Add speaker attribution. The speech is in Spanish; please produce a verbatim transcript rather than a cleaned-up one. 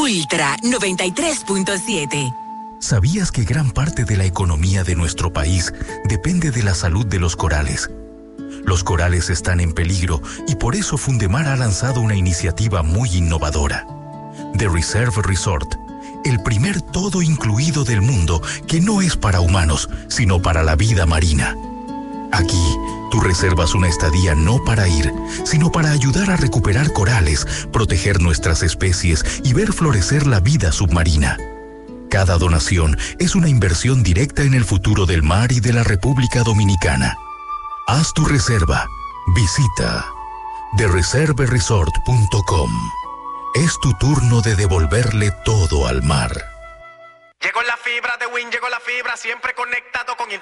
Speaker 1: Ultra noventa y tres punto siete.
Speaker 2: ¿Sabías que gran parte de la economía de nuestro país depende de la salud de los corales? Los corales están en peligro y por eso Fundemar ha lanzado una iniciativa muy innovadora. The Reserve Resort, el primer todo incluido del mundo que no es para humanos, sino para la vida marina. Aquí, tú reservas una estadía no para ir, sino para ayudar a recuperar corales, proteger nuestras especies y ver florecer la vida submarina. Cada donación es una inversión directa en el futuro del mar y de la República Dominicana. Haz tu reserva. Visita the reserve resort punto com. Es tu turno de devolverle todo al mar.
Speaker 3: Llegó la fibra de Win, llegó la fibra, siempre conectado con